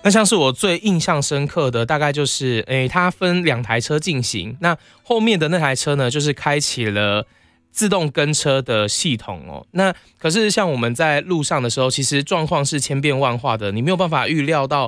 那像是我最印象深刻的，大概就是它分2台车进行，那后面的那台车呢，就是开启了自动跟车的系统哦。那可是像我们在路上的时候，其实状况是千变万化的，你没有办法预料到